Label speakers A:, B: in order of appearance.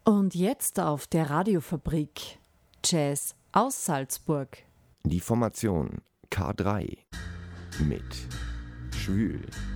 A: Und jetzt auf der Radiofabrik Jazz aus Salzburg.
B: Die Formation K3 mit Schwül.